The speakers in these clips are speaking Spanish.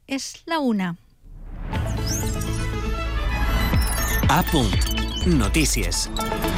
És la 1. A punt. Notícies.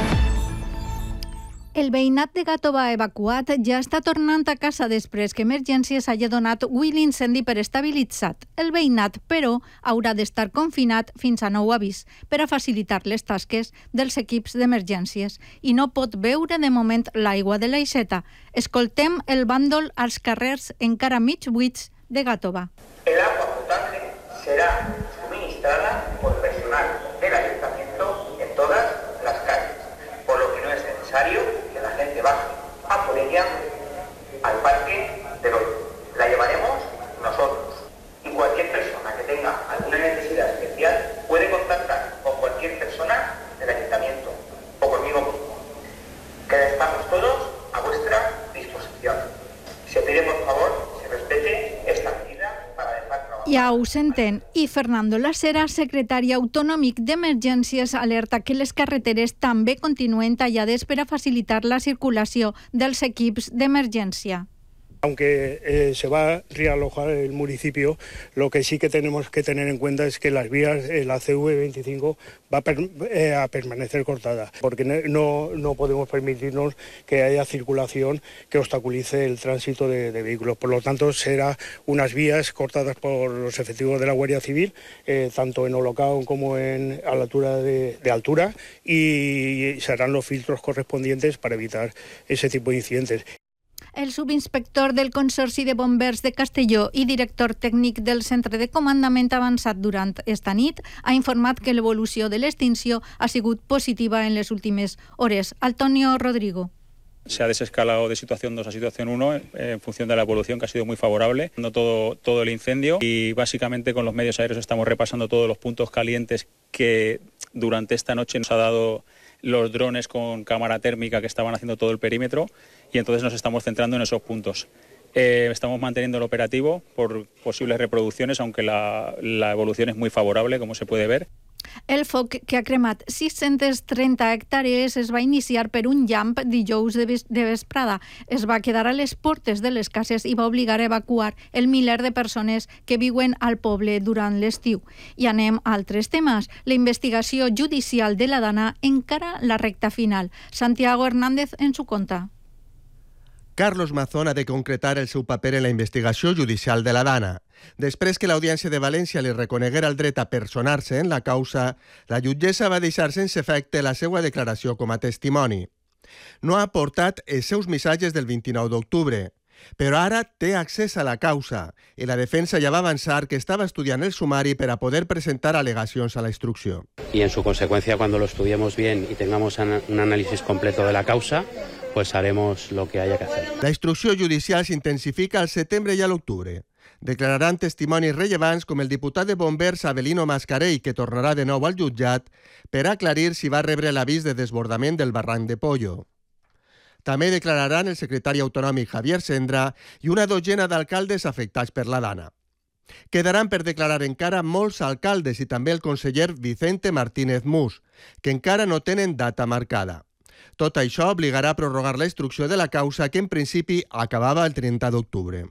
El veïnat de Gàtova evacuat ja està tornant a casa després que Emergències hagi donat l'incendi per estabilitzat. El veïnat, però, haurà d'estar confinat fins a nou avís per a facilitar les tasques dels equips d'emergències i no pot beure de moment l'aigua de l'Aixeta. Escoltem el bàndol als carrers encara mig buits de Gàtova. El agua potable será suministrada por personal del ayuntamiento en todas las calles, por lo que no es necesario que la gente baje a por ella al parque del Hoyo. La llevaremos nosotros y cualquier persona que tenga alguna necesidad especial puede contactar con cualquier persona del ayuntamiento o conmigo mismo, que estamos todos a vuestra disposición. Se pide por favor se respete esta medida para dejar trabajar. Ja ho senten. I Fernando Lasera, secretari autonòmic d'Emergències, alerta que les carreteres també continuen tallades per a facilitar la circulació dels equips d'emergència. Aunque se va a realojar el municipio, lo que sí que tenemos que tener en cuenta es que las vías, la CV25 va a permanecer cortada, porque no podemos permitirnos que haya circulación que obstaculice el tránsito de vehículos. Por lo tanto, serán unas vías cortadas por los efectivos de la Guardia Civil, tanto en Olocao como a la altura de altura, y se harán los filtros correspondientes para evitar ese tipo de incidentes. El subinspector del Consorci de Bombers de Castelló i director tècnic del Centre de Comandament Avançat durant esta nit ha informat que l'evolució de l'extinció ha sigut positiva en les últimes hores. Antonio Rodrigo. Se ha desescalado de situación 2 a situación 1 en función de la evolución, que ha sido muy favorable, todo el incendio, y básicamente con los medios aéreos estamos repasando todos los puntos calientes que durante esta noche nos ha dado los drones con cámara térmica que estaban haciendo todo el perímetro, y entonces nos estamos centrando en esos puntos. Estamos manteniendo el operativo por posibles reproducciones, aunque la evolución es muy favorable, como se puede ver. El foc, que ha cremat 630 hectàrees, es va iniciar per un llamp dijous de vesprada. Es va quedar a les portes de les cases i va obligar a evacuar el miler de persones que viuen al poble durant l'estiu. I anem a altres temes. La investigació judicial de la Dana encara la recta final. Santiago Hernández en su conta. Carlos Mazón ha de concretar el seu paper en la investigació judicial de la Dana. Després que l'Audiència de València li reconeguera el dret a personar-se en la causa, la jutgessa va deixar sense efecte la seva declaració com a testimoni. No ha aportat els seus missatges del 29 d'octubre, però ara té accés a la causa i la defensa ja va avançar que estava estudiant el sumari per a poder presentar al·legacions a la instrucció. Y en su consecuencia, cuando lo estudiemos bien y tengamos un análisis completo de la causa, pues haremos lo que haya que hacer. La instrucció judicial s'intensifica al setembre i a l'octubre. Declararan testimonis rellevants com el diputat de Bombers Avelino Mascarell, que tornarà de nou al jutjat per aclarir si va rebre l'avís de desbordament del barranc de Pollo. També declararan el secretari autonòmic Javier Sendra i una dotzena d'alcaldes afectats per la Dana. Quedaran per declarar encara molts alcaldes i també el conseller Vicente Martínez Mus, que encara no tenen data marcada. Tot això obligarà a prorrogar la instrucció de la causa, que en principi acabava el 30 d'octubre.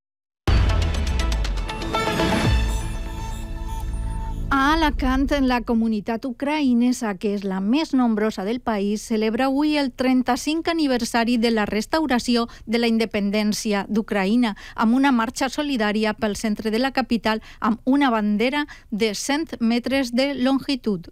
A Alacant, la comunitat ucraïnesa, que és la més nombrosa del país, celebra avui el 35 aniversari de la restauració de la independència d'Ucraïna, amb una marxa solidària pel centre de la capital amb una bandera de 100 metres de longitud.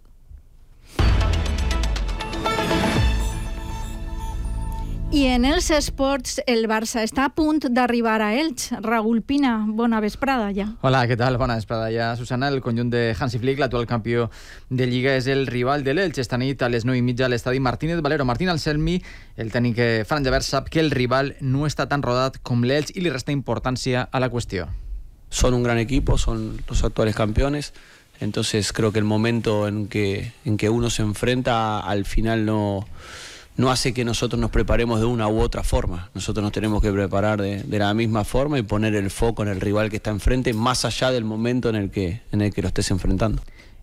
I en els esports, el Barça està a punt d'arribar a Elx. Raúl Pina, bona vesprada ja. Hola, què tal? Bona vesprada ja. Susana, el conjunt de Hansi Flick, l'actual campió de Lliga, és el rival de l'Elx. Esta nit a les 9:30 a l'estadi Martínez Valero. Martín Anselmi, el tècnic franjaverd, sap que el rival no està tan rodat com l'Elx i li resta importància a la qüestió. Son un gran equipo, son los actuales campeones. Entonces creo que el momento en que uno se enfrenta al final no hace que nosotros nos preparemos de una u otra forma. Nosotros nos tenemos que preparar de la misma forma y poner el foco en el rival que está enfrente, más allá del momento en el que lo estés enfrentando.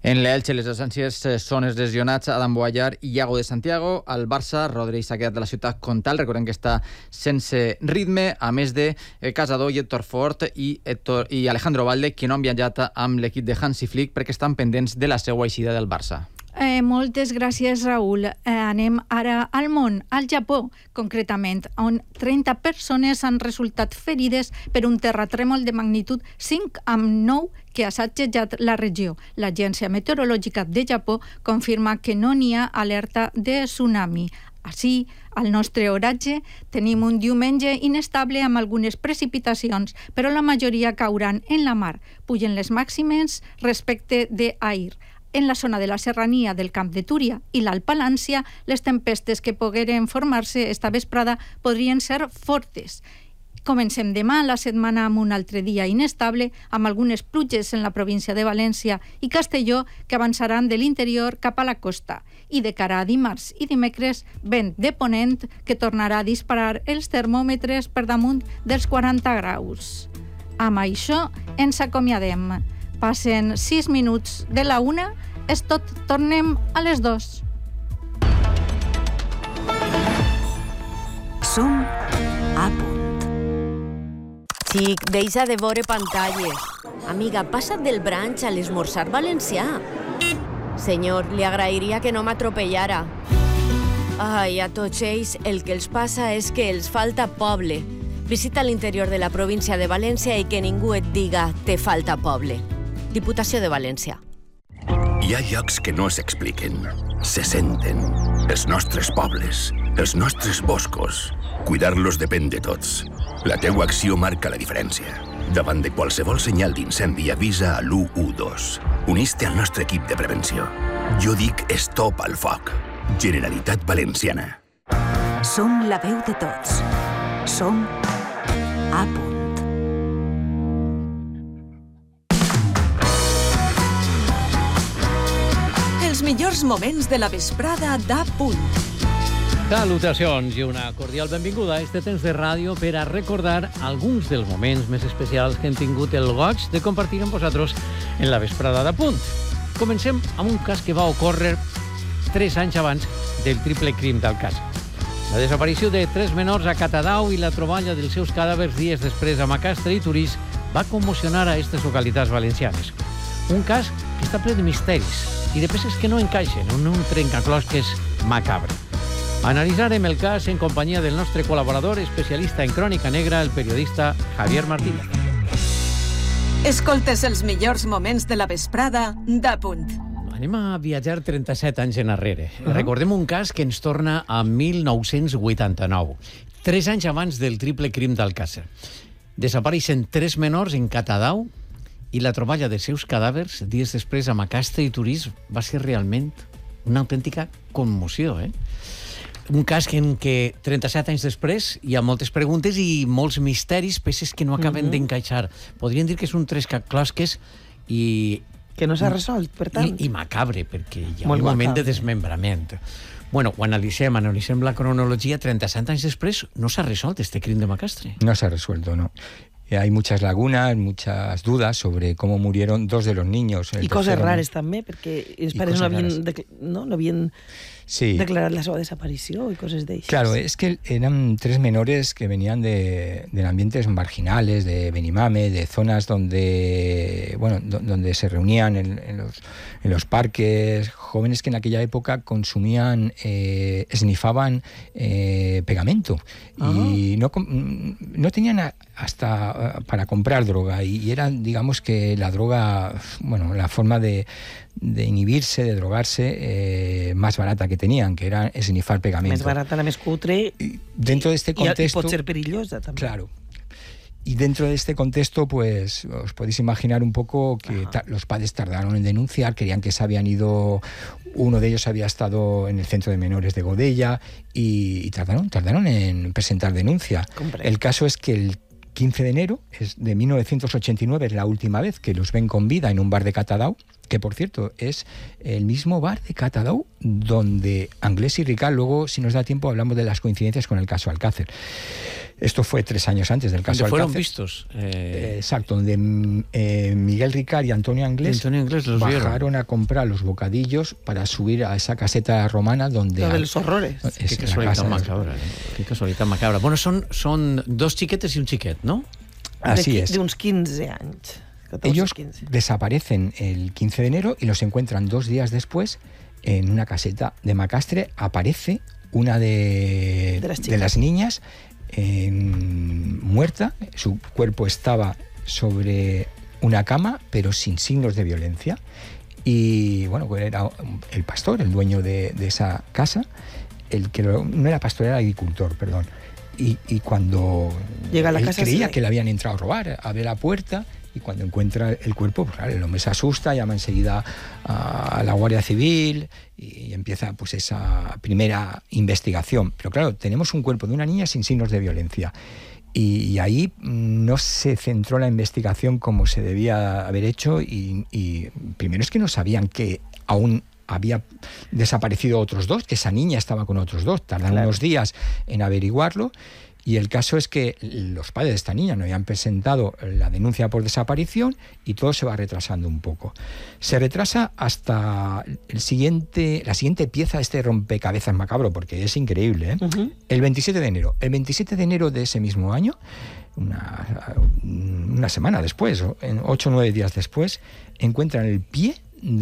En l'Elche, les absències són els lesionats Adam Boallar i Iago de Santiago. Al Barça, Rodri s'ha quedat de la ciutat comtal. Recordem que està sense ritme, a més de Casador i Héctor Fort i Alejandro Valde, que no han viatjat amb l'equip de Hansi Flick perquè estan pendents de la seva eixida del Barça. Moltes gràcies, Raül. Anem ara al món, al Japó, concretament, on 30 persones han resultat ferides per un terratrèmol de magnitud 5,9 que ha sacsejat la regió. L'Agència Meteorològica de Japó confirma que no n'hi ha alerta de tsunami. Així, al nostre oratge, tenim un diumenge inestable amb algunes precipitacions, però la majoria cauran en la mar. Pugen les màximes respecte d'ahir. En la zona de la serrania del Camp de Túria i l'Alt Palància, les tempestes que pogueren formar-se esta vesprada podrien ser fortes. Comencem demà la setmana amb un altre dia inestable, amb algunes pluges en la província de València i Castelló que avançaran de l'interior cap a la costa. I de cara a dimarts i dimecres, vent de ponent que tornarà a disparar els termòmetres per damunt dels 40 graus. Amb això ens acomiadem. Passen 6 minuts de la 1, és tot, tornem a les 2. Som a punt. Xic, deixa de veure pantalles. Amiga, passa't del brunch a l'esmorzar valencià. Senyor, li agrairia que no m'atropellara. Ai, a tots ells el que els passa és que els falta poble. Visita l'interior de la província de València i que ningú et diga «te falta poble». Diputació de València. Hi ha llocs que no s'expliquen, se senten. Els nostres pobles, els nostres boscos. Cuidar-los depèn de tots. La teua acció marca la diferència. Davant de qualsevol senyal d'incendi, avisa a l'112. Unís-te al nostre equip de prevenció. Jo dic stop al foc. Generalitat Valenciana. Som la veu de tots. Som a punt. Els millors moments de la vesprada d'A Punt. Salutacions i una cordial benvinguda a este temps de ràdio per a recordar alguns dels moments més especials que hem tingut el goig de compartir amb vosaltres en la vesprada d'A Punt. Comencem amb un cas que va ocórrer 3 anys abans del triple crim d'Alcàsser. La desaparició de 3 menors a Catadau i la troballa dels seus cadàvers dies després a Macastre i Torís va commocionar a aquestes localitats valencianes. Un cas que està ple de misteris i de peces que no encaixen en un trencaclosques macabre. Analitzarem el cas en companyia del nostre col·laborador especialista en crònica negra, el periodista Javier Martínez. Escoltes els millors moments de la vesprada d'A Punt. Anem a viatjar 37 anys enrere. Recordem un cas que ens torna a 1989, 3 anys abans del triple crim d'Alcàsser. Desapareixen 3 menors en Catadau i la troballa dels seus cadàvers dies després a Macastre i Torís va ser realment una autèntica commoció, Un cas en què 37 anys després hi ha moltes preguntes i molts misteris, peces que no acaben d'encaixar. Podríem dir que és un trescaclosques i... Que no s'ha resolt, per tant. I macabre, perquè hi ha un moment de desmembrament. Bueno, ho analitzem la cronologia. 37 anys després no s'ha resolt este crim de Macastre. No se ha resuelto, no. Hay muchas lagunas, muchas dudas sobre cómo murieron 2 de los niños. Y cosas raras també, perquè els pares no havien declarat la seva desaparició y cosas de esas. Claro, es que eran 3 menores que venían de ambientes marginales, de Benimame, de zonas donde se reunían en los parques, jóvenes que en aquella época consumían, esnifaban pegamento y no tenían hasta para comprar droga y era, digamos que la droga, la forma de inhibirse, de drogarse más barata que tenían, que era esnifar pegamento. Més barata, la més cutre. Dentro de este contexto... Y pot ser perillosa también. Claro. Y dentro de este contexto, pues os podéis imaginar un poco que los padres tardaron en denunciar, querían que se habían ido, uno de ellos había estado en el centro de menores de Godella y tardaron en presentar denuncia. El caso es que el 15 de enero de 1989 es la última vez que los ven con vida en un bar de Catadau, que por cierto es el mismo bar de Catadau donde Anglés y Ricard, luego si nos da tiempo hablamos de las coincidencias con el caso Alcácer. Esto fue 3 años antes del caso Alcácer. Fueron vistos. Exacto, donde Miguel Ricard y Antonio Anglés bajaron a comprar los bocadillos para subir a esa caseta romana donde... de los horrores. Qué casualidad macabra. Qué casualidad macabra. Bueno, son 2 xiquetes y un xiquet, ¿no? Así es. De uns 15 años. 14, Ellos 15. desaparecen el 15 de enero y los encuentran 2 días después en una caseta de Macastre. Aparece una de las niñas muerta. Su cuerpo estaba sobre una cama, pero sin signos de violencia. Y bueno, era el pastor, el dueño de esa casa, no era pastor, era agricultor, perdón. Y cuando llega a la él casa creía que le habían entrado a robar, abre la puerta y cuando encuentra el cuerpo, pues claro, el hombre se asusta, llama enseguida a la Guardia Civil y empieza pues esa primera investigación. Pero claro, tenemos un cuerpo de una niña sin signos de violencia y ahí no se centró la investigación como se debía haber hecho y primero es que no sabían que aún había desaparecido otros 2, que esa niña estaba con otros 2, tardan unos días en averiguarlo. Y el caso es que los padres de esta niña no habían presentado la denuncia por desaparición y todo se va retrasando un poco. Se retrasa hasta la siguiente pieza de este rompecabezas macabro, porque es increíble, ¿eh? Uh-huh. El 27 de enero. El 27 de enero de ese mismo año, una semana después, 8 o 9 días después, encuentran el pie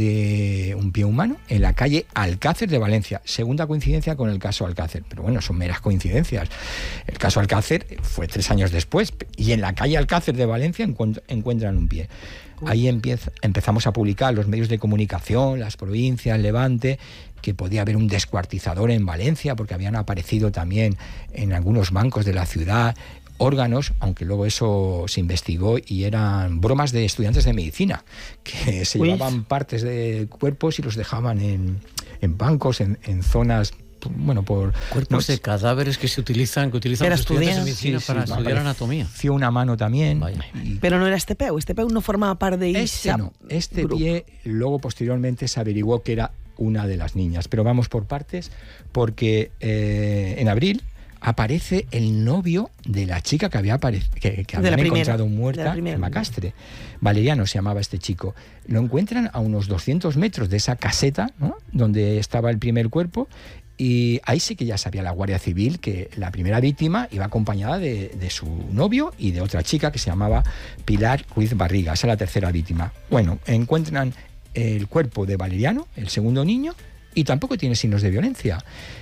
de un pie humano en la calle Alcácer de Valencia. Segunda coincidencia con el caso Alcácer, pero bueno, son meras coincidencias. El caso Alcácer fue 3 años después y en la calle Alcácer de Valencia encuentran un pie. Ahí empezamos a publicar los medios de comunicación, las provincias, Levante, que podía haber un descuartizador en Valencia porque habían aparecido también en algunos bancos de la ciudad órganos, aunque luego eso se investigó y eran bromas de estudiantes de medicina que se llevaban partes de cuerpos y los dejaban en bancos, en zonas, bueno, por cuerpos de cadáveres que utilizan los estudiantes de medicina para estudiar anatomía. Fue una mano también. Pero no era este peu no formaba parte de este pie luego posteriormente se averiguó que era una de las niñas, pero vamos por partes porque en abril aparece el novio de la chica que habían encontrado muerta en Macastre. Valeriano se llamaba este chico. Lo encuentran a unos 200 metros de esa caseta, ¿no?, donde estaba el primer cuerpo, y ahí sí que ya sabía la Guardia Civil que la primera víctima iba acompañada de su novio y de otra chica que se llamaba Pilar Ruiz Barriga. Esa es la tercera víctima. Bueno, encuentran el cuerpo de Valeriano, el segundo niño, y tampoco tiene signos de violencia.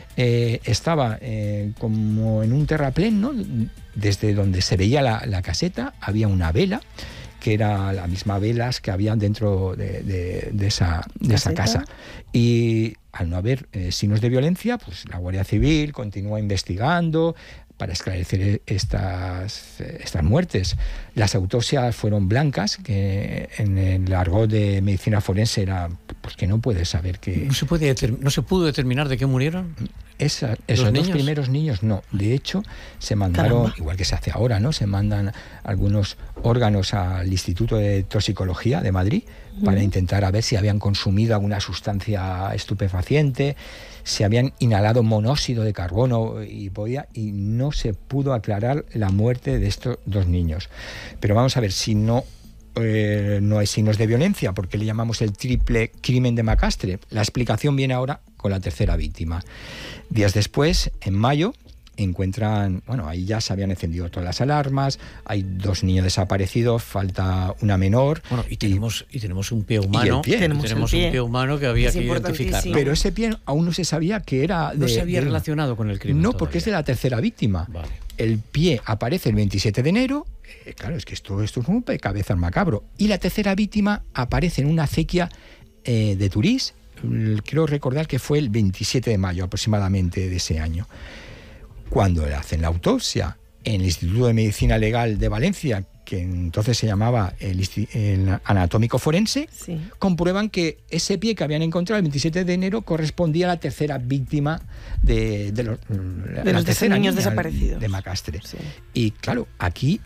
Estaba como en un terraplén, ¿no? Desde donde se veía la caseta había una vela, que era la misma velas que había dentro de esa casa. Y al no haber signos de violencia, pues la Guardia Civil continúa investigando para esclarecer estas muertes. Las autopsias fueron blancas, que en el argot de medicina forense era pues que no puedes saber que... ¿No se pudo determinar de qué murieron? Esos 2 primeros niños no. De hecho, se mandaron, igual que se hace ahora, ¿no?, se mandan algunos órganos al Instituto de Toxicología de Madrid para intentar a ver si habían consumido alguna sustancia estupefaciente, si habían inhalado monóxido de carbono y no se pudo aclarar la muerte de estos 2 niños. Pero vamos a ver, si no hay signos de violencia, ¿por qué le llamamos el triple crimen de Macastre? La explicación viene ahora con la tercera víctima. Días después, en mayo, encuentran, ahí ya se habían encendido todas las alarmas, hay 2 niños desaparecidos, falta una menor. Bueno, y tenemos un pie humano. Tenemos un pie humano que había que identificar, ¿no? Pero ese pie aún no se sabía que era... No se había relacionado con el crimen. No, porque es de la tercera víctima. Vale. El pie aparece el 27 de enero, claro, es que esto es un rompecabezas macabro, y la tercera víctima aparece en una acequia de Turís, quiero recordar que fue el 27 de mayo aproximadamente de ese año. Cuando le hacen la autopsia en el Instituto de Medicina Legal de Valencia, que entonces se llamaba el Anatómico Forense, comprueban que ese pie que habían encontrado el 27 de enero correspondía a la tercera víctima de los niños desaparecidos de Macastre. Sí. Y claro, aquí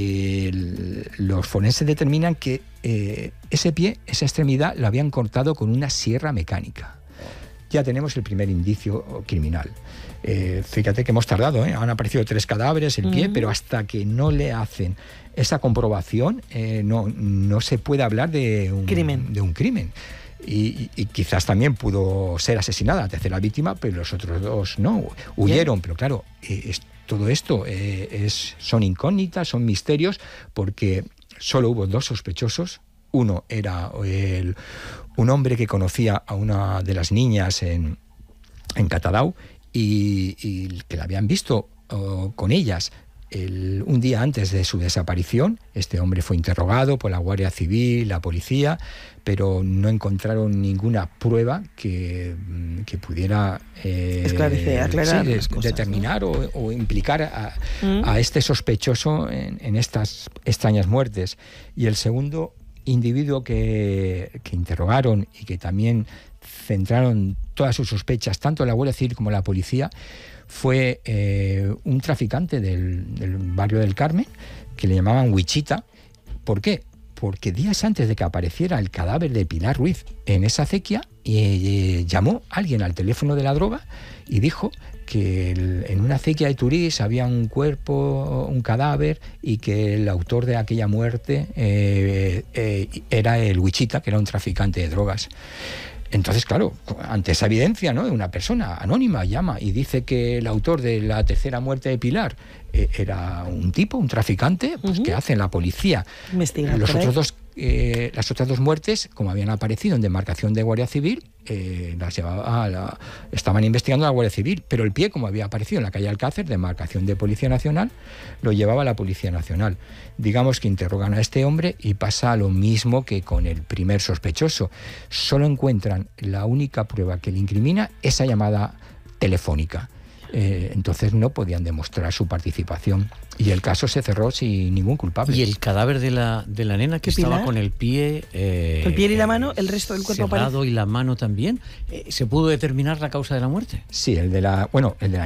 los forenses determinan que ese pie, esa extremidad, lo habían cortado con una sierra mecánica. ya tenemos el primer indicio criminal. Fíjate que hemos tardado, han aparecido 3 cadáveres, el pie, pero hasta que no le hacen esa comprobación no se puede hablar de un crimen. Y quizás también pudo ser asesinada la tercera víctima, pero los otros 2 no, huyeron. Pero claro, todo esto son incógnitas, son misterios, porque solo hubo 2 sospechosos. Uno era un hombre que conocía a una de las niñas en Catadau y que la habían visto con ellas un día antes de su desaparición. Este hombre fue interrogado por la Guardia Civil, la policía, pero no encontraron ninguna prueba que pudiera esclarecer, aclarar las cosas, determinar, ¿no? o implicar a este sospechoso en estas extrañas muertes. Y el segundo individuo que interrogaron y que también centraron todas sus sospechas, tanto la Guardia Civil como la policía, fue un traficante del barrio del Carmen, que le llamaban Wichita. ¿Por qué? Porque días antes de que apareciera el cadáver de Pilar Ruiz en esa acequia, llamó alguien al teléfono de la droga y dijo que en una acequia de Turís había un cuerpo, un cadáver, y que el autor de aquella muerte era el Wichita, que era un traficante de drogas. Entonces, claro, ante esa evidencia, ¿no?, una persona anónima llama y dice que el autor de la tercera muerte de Pilar era un tipo, un traficante, pues ¿qué hace la policía? Las otras 2 muertes, como habían aparecido en demarcación de Guardia Civil, estaban investigando la Guardia Civil, pero el pie, como había aparecido en la calle Alcácer, demarcación de Policía Nacional, lo llevaba la Policía Nacional. Digamos que interrogan a este hombre y pasa lo mismo que con el primer sospechoso. Solo encuentran la única prueba que le incrimina, esa llamada telefónica. Entonces no podían demostrar su participación y el caso se cerró sin ningún culpable. ¿Y el cadáver de la nena, que estaba con el pie el pie y la mano, el resto del cuerpo cerrado, y la mano también, se pudo determinar la causa de la muerte? Sí, el de la